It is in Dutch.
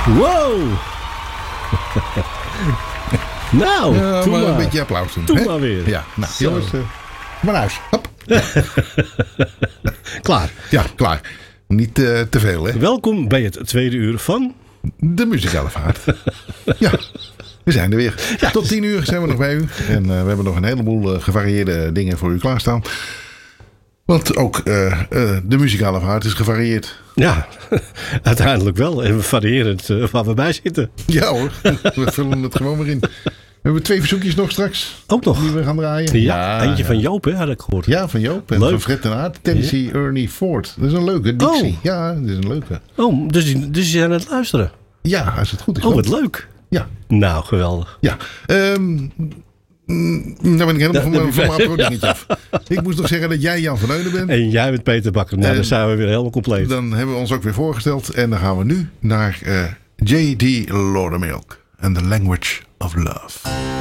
Wow! Nou, ja, maar een beetje applaus doen. Doe maar weer. Ja, nou jongens, maar naar huis. Hop. Klaar. Ja, klaar. Niet te veel, hè? Welkom bij het tweede uur van... De muzikale vaart. Ja, we zijn er weer. Ja. Tot 10 uur zijn we nog bij u. En we hebben nog een heleboel gevarieerde dingen voor u klaarstaan. Want ook de muzikale vaart is gevarieerd. Ja, uiteindelijk wel. En we variëren het waar we bij zitten. Ja hoor, we vullen het gewoon weer in. We hebben 2 verzoekjes nog straks. Ook nog. Die we gaan draaien. Ja, eentje van Joop, hè, had ik gehoord. Ja, van Joop. En leuk. van Fred en Aard. Tennessee Ernie Ford. Dat is een leuke. Dixie. Oh. Ja, dat is een leuke. Oh, dus die zijn aan het luisteren. Ja, als het goed is. Oh, wat leuk. Ja. Nou, geweldig. Ja. Nou ben ik helemaal van mijn afrodingetje af. Ik moest nog zeggen dat jij Jan van Eulen bent. En jij bent Peter Bakker. Nou, dan zijn we weer helemaal compleet. Dan hebben we ons ook weer voorgesteld. En dan gaan we nu naar J.D. Laudermilk. And the Language of Love.